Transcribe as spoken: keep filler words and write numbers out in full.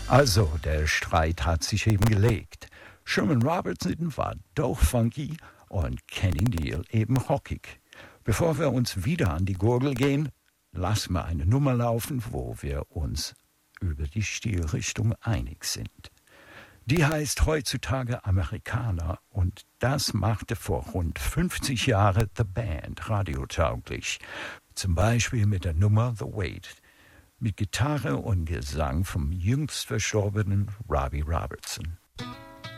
Also, der Streit hat sich eben gelegt. Sherman Robertson war doch funky und Kenny Neal eben rockig. Bevor wir uns wieder an die Gurgel gehen, lass mal eine Nummer laufen, wo wir uns über die Stilrichtung einig sind. Die heißt heutzutage Amerikaner und das machte vor rund fünfzig Jahren The Band radiotauglich. Zum Beispiel mit der Nummer The Wait, mit Gitarre und Gesang vom jüngst verstorbenen Robbie Robertson.